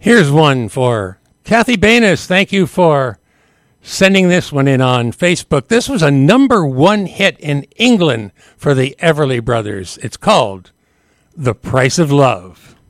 Here's one for Kathy Banis. Thank you for sending this one in on Facebook. This was a number one hit in England for the Everly Brothers. It's called The Price of Love.